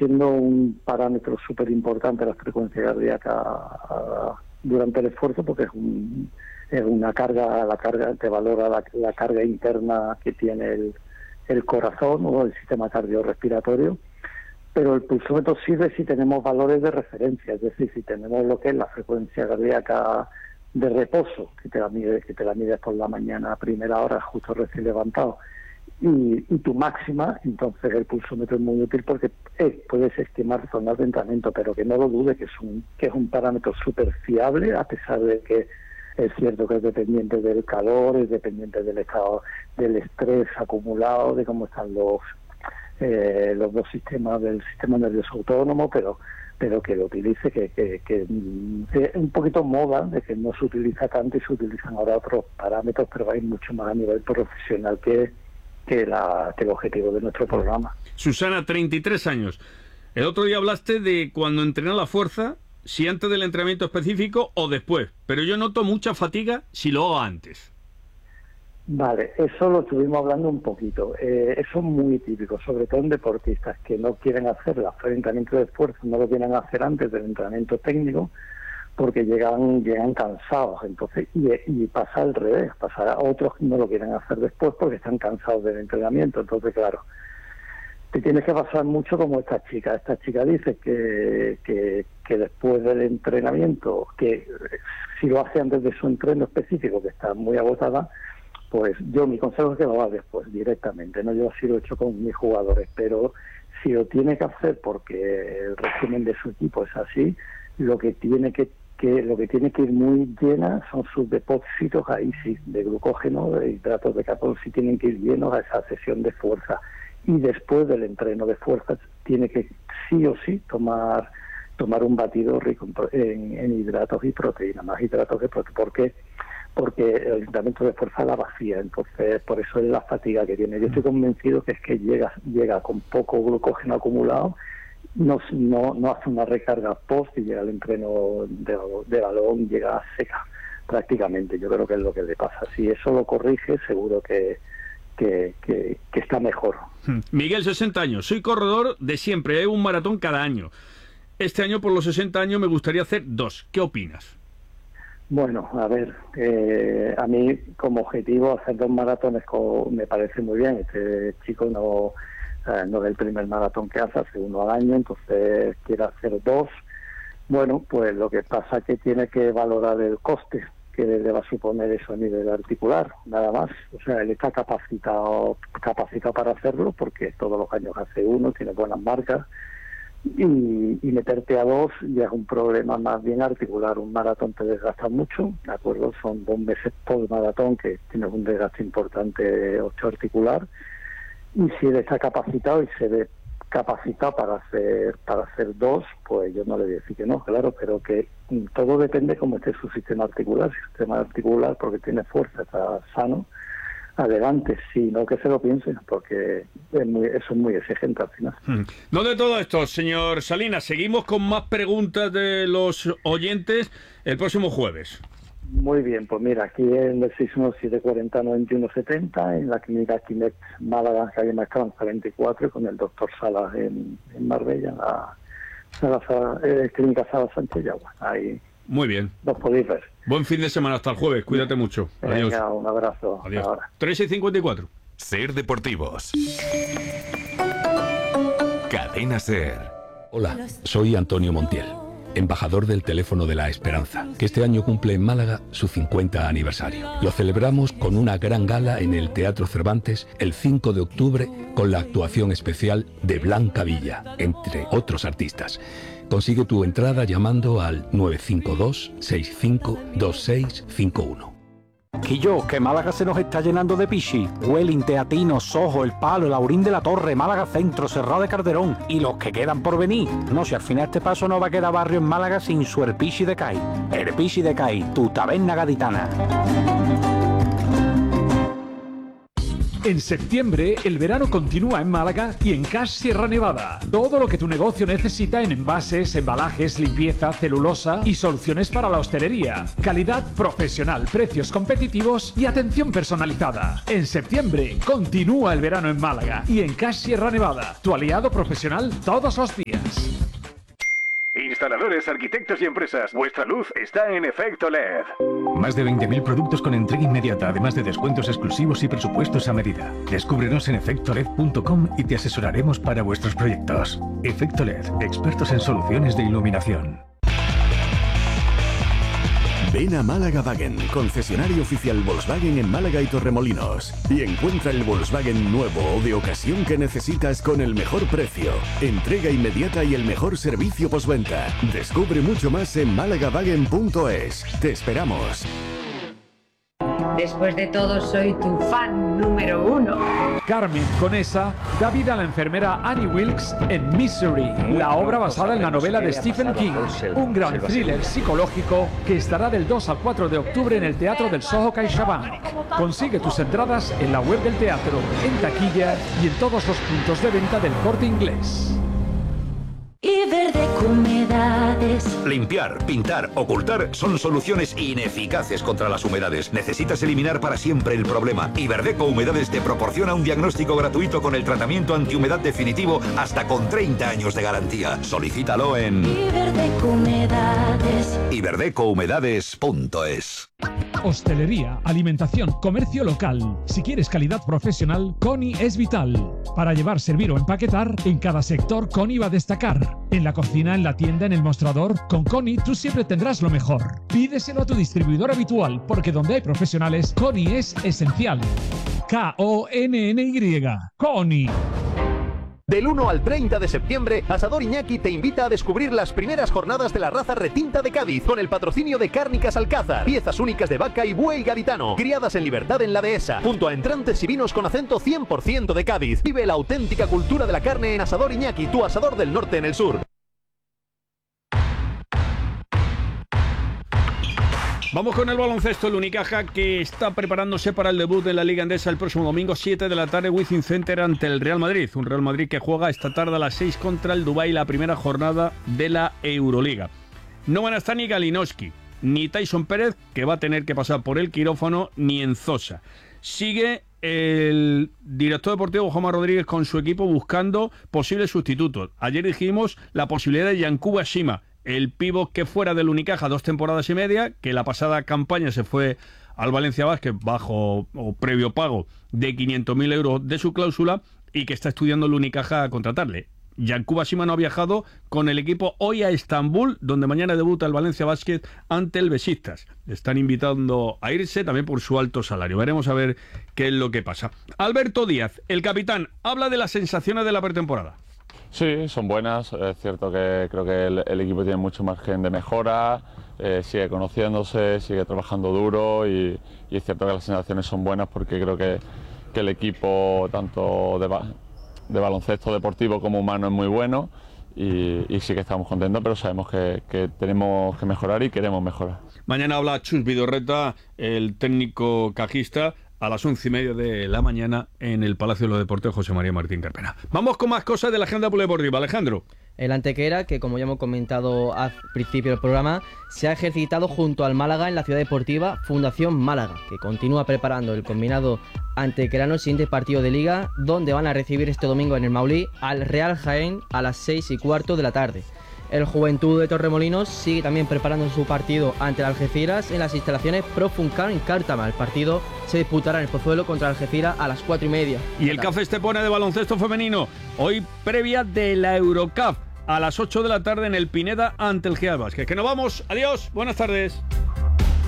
siendo un parámetro súper importante la frecuencia cardíaca durante el esfuerzo, porque es una carga, la carga te valora la carga interna que tiene el corazón o el sistema cardiorrespiratorio, pero el pulsómetro sirve si tenemos valores de referencia, es decir, si tenemos lo que es la frecuencia cardíaca de reposo, que te la mides por la mañana a primera hora, justo recién levantado, y tu máxima, entonces el pulsómetro es muy útil porque puedes estimar zonas de entrenamiento, pero que no lo dude que es un parámetro súper fiable, a pesar de que es cierto que es dependiente del calor, es dependiente del estado del estrés acumulado, de cómo están los dos sistemas del sistema nervioso autónomo, pero que lo utilice, que es un poquito moda de que no se utiliza tanto y se utilizan ahora otros parámetros, pero hay mucho más a nivel profesional que el objetivo de nuestro programa. Susana, 33 años. El otro día hablaste de cuando entrena la fuerza, si antes del entrenamiento específico o después, pero yo noto mucha fatiga si lo hago antes. Vale, eso lo estuvimos hablando un poquito. Eso es muy típico, sobre todo en deportistas que no quieren hacer el entrenamiento de esfuerzo, no lo quieren hacer antes del entrenamiento técnico, porque llegan cansados, entonces y pasa al revés, pasa a otros que no lo quieren hacer después porque están cansados del entrenamiento. Entonces, claro, te tienes que pasar mucho como esta chica. Esta chica dice que después del entrenamiento, que si lo hace antes de su entreno específico, que está muy agotada, pues mi consejo es que lo haga después, directamente. No, yo así lo he hecho con mis jugadores, pero si lo tiene que hacer porque el régimen de su equipo es así, lo que tiene que ir muy llena son sus depósitos ahí sí, de glucógeno, de hidratos de carbono, sí tienen que ir llenos a esa sesión de fuerza. Y después del entreno de fuerza tiene que sí o sí tomar un batido rico en hidratos y proteínas, más hidratos que proteínas. ¿Por qué? Porque el entrenamiento de fuerza la vacía, entonces por eso es la fatiga que tiene. Yo estoy convencido que es que llega con poco glucógeno acumulado, no hace una recarga post y llega al entreno de balón, llega seca prácticamente. Yo creo que es lo que le pasa. Si eso lo corrige, seguro que está mejor. Miguel, 60 años. Soy corredor de siempre, hago un maratón cada año. Este año, por los 60 años, me gustaría hacer 2. ¿Qué opinas? Bueno, a ver, a mí como objetivo hacer 2 maratones me parece muy bien. Este chico no es el primer maratón que hace uno al año, entonces quiere hacer 2. Bueno, pues lo que pasa es que tiene que valorar el coste que le va a suponer eso a nivel articular, nada más. O sea, él está capacitado para hacerlo porque todos los años hace 1, tiene buenas marcas, y meterte a 2 ya es un problema más bien articular. Un maratón te desgasta mucho, ¿de acuerdo? Son 2 meses por maratón que tienes un desgaste importante osteoarticular, y si él está capacitado y se ve capacitado para hacer 2, pues yo no le voy a decir que no, claro, pero que todo depende cómo esté su sistema articular. Si el sistema articular, porque tiene fuerza, está sano, adelante, si no, que se lo piense, porque eso es muy exigente al final. No de todo esto, señor Salinas, seguimos con más preguntas de los oyentes el próximo jueves. Muy bien, pues mira, aquí en el 617409170, en la clínica Quimet Málaga, calle Maestranza 24, con el doctor Salas en Marbella, en la clínica Salas Sánchez Yagua. Ahí muy bien. Los podéis ver. Buen fin de semana, hasta el jueves, cuídate mucho. Adiós. Venga, un abrazo. Adiós. 3:54. Ser Deportivos. Cadena Ser. Hola, soy Antonio Montiel, embajador del Teléfono de la Esperanza, que este año cumple en Málaga su 50 aniversario. Lo celebramos con una gran gala en el Teatro Cervantes el 5 de octubre con la actuación especial de Blanca Villa, entre otros artistas. Consigue tu entrada llamando al 952-652651. Quillo, que Málaga se nos está llenando de pichi. Huelin, Teatino, Sojo, El Palo, el Aurín de la Torre, Málaga Centro, Cerrado de Calderón y los que quedan por venir. No, si al final este paso no va a quedar barrio en Málaga sin su El Pichi de Cai. El Pichi de Cai, tu taberna gaditana. En septiembre, el verano continúa en Málaga y en Cash Sierra Nevada. Todo lo que tu negocio necesita en envases, embalajes, limpieza, celulosa y soluciones para la hostelería. Calidad profesional, precios competitivos y atención personalizada. En septiembre, continúa el verano en Málaga y en Cash Sierra Nevada. Tu aliado profesional todos los días. Instaladores, arquitectos y empresas, vuestra luz está en Efecto LED. Más de 20.000 productos con entrega inmediata, además de descuentos exclusivos y presupuestos a medida. Descúbrenos en efectoled.com y te asesoraremos para vuestros proyectos. Efecto LED, expertos en soluciones de iluminación. Ven a Málaga Wagen, concesionario oficial Volkswagen en Málaga y Torremolinos, y encuentra el Volkswagen nuevo o de ocasión que necesitas con el mejor precio, entrega inmediata y el mejor servicio postventa. Descubre mucho más en malagawagen.es. Te esperamos. Después de todo, soy tu fan número 1. Carmen Conesa da vida a la enfermera Annie Wilkes en Misery, la obra basada en la novela de Stephen King, un gran thriller psicológico que estará del 2 al 4 de octubre en el Teatro del Soho CaixaBank. Consigue tus entradas en la web del teatro, en taquilla y en todos los puntos de venta del Corte Inglés. Iberdeco Humedades. Limpiar, pintar, ocultar son soluciones ineficaces contra las humedades. Necesitas eliminar para siempre el problema. Iberdeco Humedades te proporciona un diagnóstico gratuito con el tratamiento antihumedad definitivo hasta con 30 años de garantía. Solicítalo en Iberdeco Humedades. iberdecouhumedades.es. Hostelería, alimentación, comercio local. Si quieres calidad profesional, Coni es vital. Para llevar, servir o empaquetar, en cada sector Coni va a destacar. En la cocina, en la tienda, en el mostrador, con Coni tú siempre tendrás lo mejor. Pídeselo a tu distribuidor habitual, porque donde hay profesionales, Coni es esencial. K-O-N-N-Y. Coni. Del 1 al 30 de septiembre, Asador Iñaki te invita a descubrir las primeras jornadas de la raza retinta de Cádiz, con el patrocinio de Cárnicas Alcázar, piezas únicas de vaca y buey gaditano, criadas en libertad en la dehesa, junto a entrantes y vinos con acento 100% de Cádiz. Vive la auténtica cultura de la carne en Asador Iñaki, tu asador del norte en el sur. Vamos con el baloncesto. El Unicaja, que está preparándose para el debut de la Liga Endesa el próximo domingo, 7 de la tarde, Wizzing Center ante el Real Madrid. Un Real Madrid que juega esta tarde a las 6 contra el Dubái, la primera jornada de la Euroliga. No van a estar ni Galinowski, ni Tyson Pérez, que va a tener que pasar por el quirófano, ni Enzosa. Sigue el director deportivo Juanma Rodríguez con su equipo buscando posibles sustitutos. Ayer dijimos la posibilidad de Yankuba Shima, el pívot que fuera del Unicaja 2 temporadas y media, que la pasada campaña se fue al Valencia Basket bajo o previo pago de 500.000 euros de su cláusula y que está estudiando el Unicaja a contratarle. Yankuba Shima no ha viajado con el equipo hoy a Estambul, donde mañana debuta el Valencia Basket ante el Besiktas. Le están invitando a irse también por su alto salario. Veremos a ver qué es lo que pasa. Alberto Díaz, el capitán, habla de las sensaciones de la pretemporada. Sí, son buenas. Es cierto que creo que el equipo tiene mucho margen de mejora, sigue conociéndose, sigue trabajando duro y es cierto que las sensaciones son buenas porque creo que el equipo tanto de baloncesto deportivo como humano es muy bueno y sí que estamos contentos, pero sabemos que tenemos que mejorar y queremos mejorar. Mañana habla Chus Vidorreta, el técnico cajista, a las 11:30 de la mañana en el Palacio de los Deportes José María Martín Carpena. Vamos con más cosas de la agenda polideportiva. Alejandro. El Antequera, que como ya hemos comentado al principio del programa, se ha ejercitado junto al Málaga en la ciudad deportiva Fundación Málaga, que continúa preparando el combinado antequerano el siguiente partido de Liga, donde van a recibir este domingo en el Maulí al Real Jaén a las 6:15 de la tarde. El Juventud de Torremolinos sigue también preparando su partido ante el Algeciras en las instalaciones Pro Funcar en Cártama. El partido se disputará en el Pozuelo contra el Algeciras a las 4:30. Y el CAF Estepona de baloncesto femenino, hoy previa de la Eurocup, a las 8 de la tarde en el Pineda ante el Real Basket. Que nos vamos, adiós, buenas tardes.